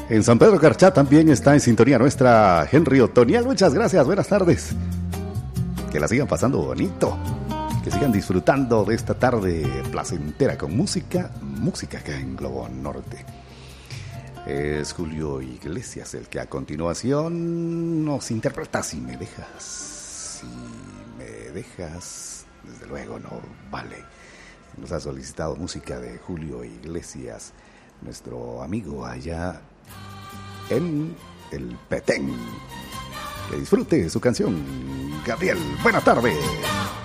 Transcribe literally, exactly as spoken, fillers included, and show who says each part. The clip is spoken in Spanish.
Speaker 1: En San Pedro Carchá también está en sintonía nuestra Henry Otoniel. Muchas gracias, buenas tardes. Que la sigan pasando bonito. Que sigan disfrutando de esta tarde placentera con música, música acá en Globo Norte. Es Julio Iglesias el que a continuación nos interpreta Si me dejas. Si me dejas, desde luego no vale. Nos ha solicitado música de Julio Iglesias, nuestro amigo allá en el Petén. Que disfrute su canción, Gabriel. Buenas tardes.